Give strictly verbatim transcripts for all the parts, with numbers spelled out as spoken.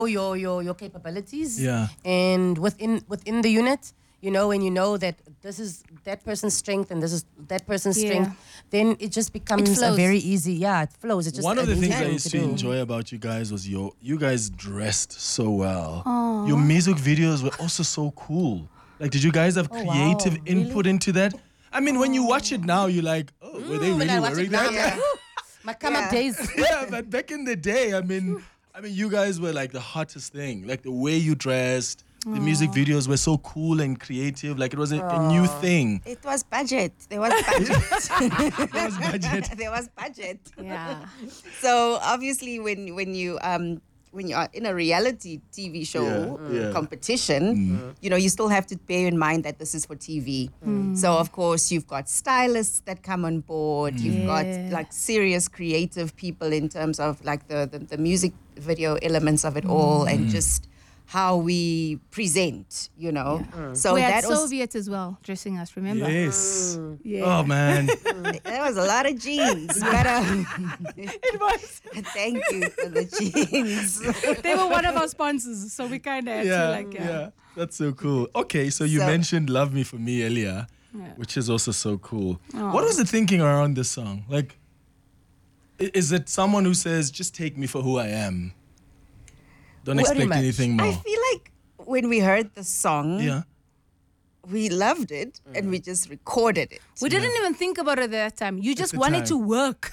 your your your capabilities. Yeah. And within within the unit, you know, when you know that this is that person's strength and this is that person's Yeah. strength, then it just becomes a flows. very easy. Yeah, it flows. It's just One of an the things easy I thing used to do. enjoy about you guys was your you guys dressed so well. Your music videos were also so cool. Like, did you guys have Oh, creative wow. input into that? I mean, when you watch it now, you're like, oh, were they Mm, when really I watch wearing it now, that? I'm like, "Woo, my come up Yeah. days. Yeah, but back in the day, I mean, I mean, you guys were like the hottest thing. Like the way you dressed, the music videos were so cool and creative. Like it was a, a new thing. It was budget. There was budget. There was budget. there was budget. Yeah. So obviously, when when you um when you are in a reality T V show Yeah, yeah. competition, you know, you still have to bear in mind that this is for T V. So of course, you've got stylists that come on board. You've got Yeah. like serious creative people in terms of like the the, the music video elements of it all, and just how we present. You know, so we had that was. Soviets as well dressing us, remember? Yes. Yeah. Oh man. There was a lot of jeans, but um, It was. thank you for the jeans. They were one of our sponsors, so we kind of had Yeah, to like, yeah. yeah. That's so cool. Okay, so you So- mentioned "Love Me for Me" earlier, Yeah. which is also so cool. What was the thinking around this song? Like, i- is it someone who says, "Just take me for who I am"? Don't Very expect much. anything I more. feel like when we heard the song, Yeah. we loved it and we just recorded it. We didn't even think about it at that time. You just the wanted time. to work.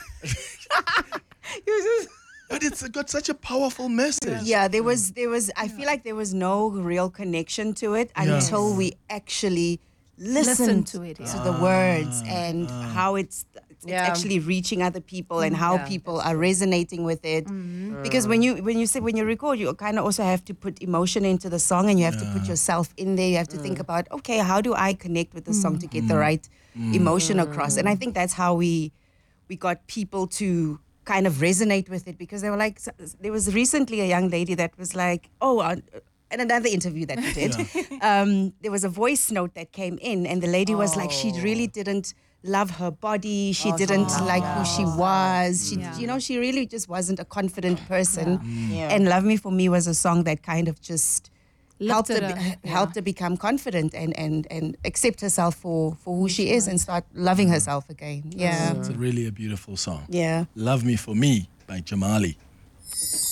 But it's got such a powerful message. Yeah, there was, there was. I feel like there was no real connection to it Yeah. until we actually listened to it, to yeah. the words and how it's, it's Yeah. actually reaching other people and how Yeah, people are resonating with it. Because when you when you say when you record, you kind of also have to put emotion into the song, and you have to put yourself in there. You have to think about, okay, how do I connect with the song to get the right emotion across? And I think that's how we we got people to kind of resonate with it, because they were like, there was recently a young lady that was like, oh, uh, in another interview that we did, um, there was a voice note that came in, and the lady was like, she really didn't love her body. She didn't like who she was. She, Yeah. you know, she really just wasn't a confident person. Yeah. And "Love Me for Me" was a song that kind of just helped her, Lifted be- her, yeah. helped her become confident and, and, and accept herself for, for who she is and start loving herself again. Yeah. It's a really a beautiful song. Yeah. "Love Me for Me" by Jamali.